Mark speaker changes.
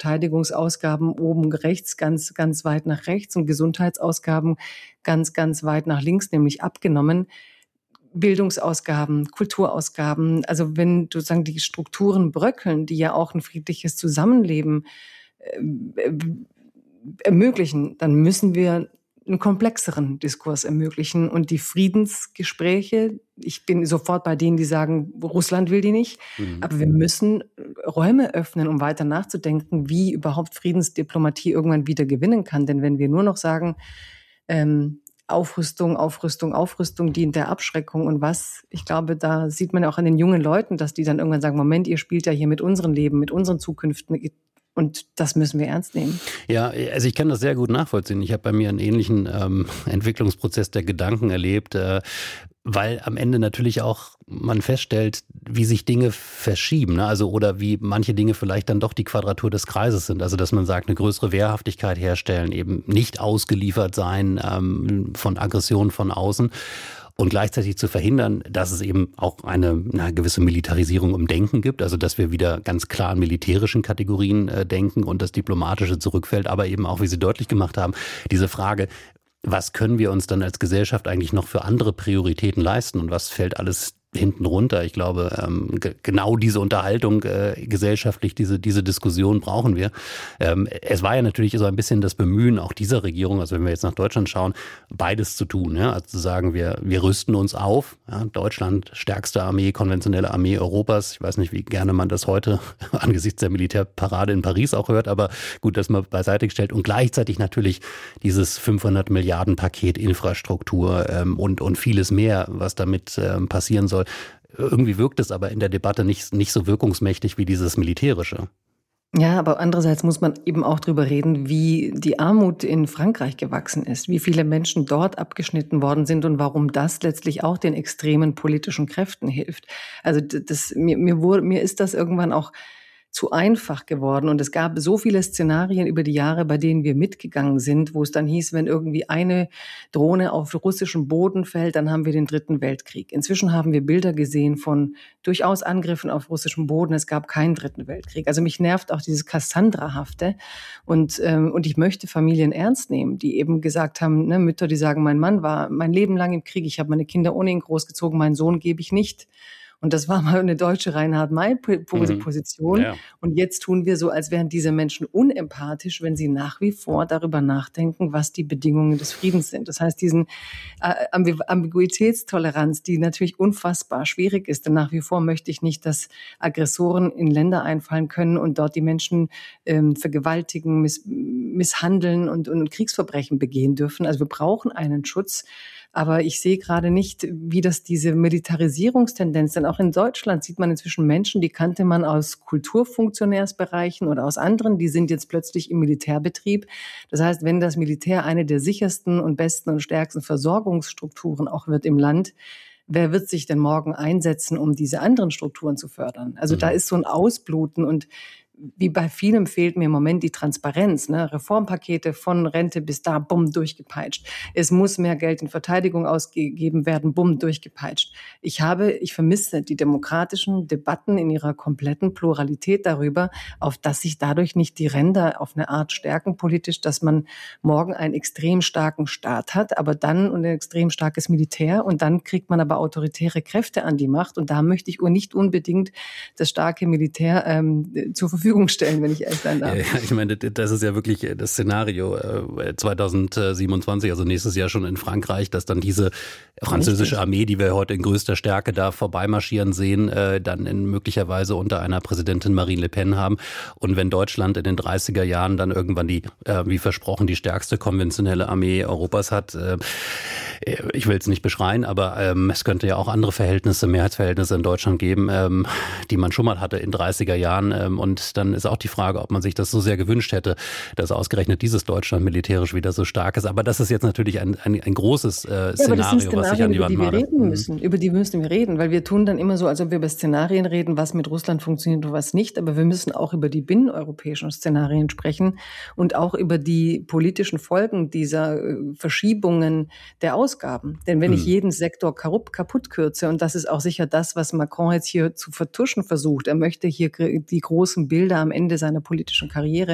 Speaker 1: Verteidigungsausgaben oben rechts ganz, ganz weit nach rechts und Gesundheitsausgaben ganz, ganz weit nach links, nämlich abgenommen. Bildungsausgaben, Kulturausgaben, also wenn sozusagen die Strukturen bröckeln, die ja auch ein friedliches Zusammenleben ermöglichen, dann müssen wir einen komplexeren Diskurs ermöglichen. Und die Friedensgespräche, ich bin sofort bei denen, die sagen, Russland will die nicht, aber wir müssen Räume öffnen, um weiter nachzudenken, wie überhaupt Friedensdiplomatie irgendwann wieder gewinnen kann. Denn wenn wir nur noch sagen, Aufrüstung, Aufrüstung, Aufrüstung dient der Abschreckung und was, ich glaube, da sieht man ja auch an den jungen Leuten, dass die dann irgendwann sagen, Moment, ihr spielt ja hier mit unserem Leben, mit unseren Zukünften. Und das müssen wir ernst nehmen.
Speaker 2: Ja, also ich kann das sehr gut nachvollziehen. Ich habe bei mir einen ähnlichen Entwicklungsprozess der Gedanken erlebt, weil am Ende natürlich auch man feststellt, wie sich Dinge verschieben, ne? Also oder wie manche Dinge vielleicht dann doch die Quadratur des Kreises sind. Also dass man sagt, eine größere Wehrhaftigkeit herstellen, eben nicht ausgeliefert sein von Aggressionen von außen. Und gleichzeitig zu verhindern, dass es eben auch eine gewisse Militarisierung im Denken gibt, also dass wir wieder ganz klar in militärischen Kategorien denken und das Diplomatische zurückfällt, aber eben auch, wie Sie deutlich gemacht haben, diese Frage, was können wir uns dann als Gesellschaft eigentlich noch für andere Prioritäten leisten und was fällt alles hinten runter? Ich glaube, genau diese Unterhaltung gesellschaftlich, diese Diskussion brauchen wir. Es war ja natürlich so ein bisschen das Bemühen auch dieser Regierung, also wenn wir jetzt nach Deutschland schauen, beides zu tun. Ja? Also zu sagen, wir rüsten uns auf. Ja? Deutschland, stärkste Armee, konventionelle Armee Europas. Ich weiß nicht, wie gerne man das heute angesichts der Militärparade in Paris auch hört, aber gut, das mal beiseite gestellt. Und gleichzeitig natürlich dieses 500 Milliarden Paket Infrastruktur und vieles mehr, was damit passieren soll. Irgendwie wirkt es aber in der Debatte nicht so wirkungsmächtig wie dieses Militärische.
Speaker 1: Ja, aber andererseits muss man eben auch drüber reden, wie die Armut in Frankreich gewachsen ist, wie viele Menschen dort abgeschnitten worden sind und warum das letztlich auch den extremen politischen Kräften hilft. Also mir ist das irgendwann auch zu einfach geworden. Und es gab so viele Szenarien über die Jahre, bei denen wir mitgegangen sind, wo es dann hieß, wenn irgendwie eine Drohne auf russischem Boden fällt, dann haben wir den Dritten Weltkrieg. Inzwischen haben wir Bilder gesehen von durchaus Angriffen auf russischem Boden. Es gab keinen Dritten Weltkrieg. Also mich nervt auch dieses Cassandra-hafte. Und ich möchte Familien ernst nehmen, die eben gesagt haben, ne, Mütter, die sagen, mein Mann war mein Leben lang im Krieg, ich habe meine Kinder ohne ihn großgezogen, meinen Sohn gebe ich nicht. Und das war mal eine deutsche Reinhard-May-Position. Ja. Und jetzt tun wir so, als wären diese Menschen unempathisch, wenn sie nach wie vor darüber nachdenken, was die Bedingungen des Friedens sind. Das heißt, diesen Ambiguitätstoleranz, die natürlich unfassbar schwierig ist. Denn nach wie vor möchte ich nicht, dass Aggressoren in Länder einfallen können und dort die Menschen vergewaltigen, misshandeln und Kriegsverbrechen begehen dürfen. Also wir brauchen einen Schutz. Aber ich sehe gerade nicht, wie das diese Militarisierungstendenz, denn auch in Deutschland sieht man inzwischen Menschen, die kannte man aus Kulturfunktionärsbereichen oder aus anderen, die sind jetzt plötzlich im Militärbetrieb. Das heißt, wenn das Militär eine der sichersten und besten und stärksten Versorgungsstrukturen auch wird im Land, wer wird sich denn morgen einsetzen, um diese anderen Strukturen zu fördern? Also da ist so ein Ausbluten und wie bei vielem fehlt mir im Moment die Transparenz, ne? Reformpakete von Rente bis da, bumm, durchgepeitscht. Es muss mehr Geld in Verteidigung ausgegeben werden, bumm, durchgepeitscht. Ich vermisse die demokratischen Debatten in ihrer kompletten Pluralität darüber, auf dass sich dadurch nicht die Ränder auf eine Art stärken politisch, dass man morgen einen extrem starken Staat hat, aber dann ein extrem starkes Militär und dann kriegt man aber autoritäre Kräfte an die Macht und da möchte ich nicht unbedingt das starke Militär zur Verfügung stellen, wenn ich ehrlich sein darf.
Speaker 2: Ja, ich meine, das ist ja wirklich das Szenario 2027, also nächstes Jahr schon in Frankreich, dass dann diese französische Armee, die wir heute in größter Stärke da vorbeimarschieren sehen, dann möglicherweise unter einer Präsidentin Marine Le Pen haben. Und wenn Deutschland in den 30er Jahren dann irgendwann wie versprochen, die stärkste konventionelle Armee Europas hat, ich will es nicht beschreien, aber es könnte ja auch andere Mehrheitsverhältnisse in Deutschland geben, die man schon mal hatte in 30er Jahren. Und dann ist auch die Frage, ob man sich das so sehr gewünscht hätte, dass ausgerechnet dieses Deutschland militärisch wieder so stark ist. Aber das ist jetzt natürlich ein großes Szenario, was sich an die Wand malt.
Speaker 1: Über die müssen wir reden, weil wir tun dann immer so, als ob wir über Szenarien reden, was mit Russland funktioniert und was nicht. Aber wir müssen auch über die binneneuropäischen Szenarien sprechen und auch über die politischen Folgen dieser Verschiebungen der Ausgaben. Denn wenn ich jeden Sektor kaputt kürze, und das ist auch sicher das, was Macron jetzt hier zu vertuschen versucht, er möchte hier die großen Bilder am Ende seiner politischen Karriere